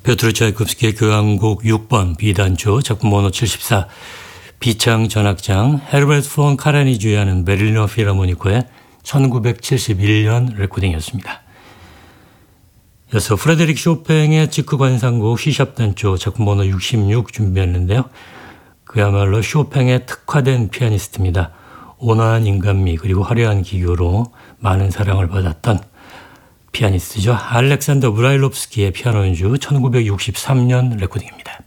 뾰트르 차이콥스키의 교향곡 6번 B단조 작품 번호 74 비창 전악장 헤르베르트 폰 카란이 주의하는 베를리너 필하모니코의 1971년 레코딩이었습니다. 이어서 프레데릭 쇼팽의 직후관상곡 C샵단조 작품 번호 66 준비했는데요. 그야말로 쇼팽의 특화된 피아니스트입니다. 온화한 인간미 그리고 화려한 기교로 많은 사랑을 받았던 피아니스트죠. 알렉산더 브라일롭스키의 피아노 연주 1963년 레코딩입니다.